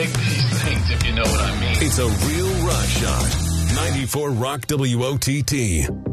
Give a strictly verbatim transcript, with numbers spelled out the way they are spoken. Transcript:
dig these things, if you know what I mean. It's a real Rush on ninety-four Rock W O T T.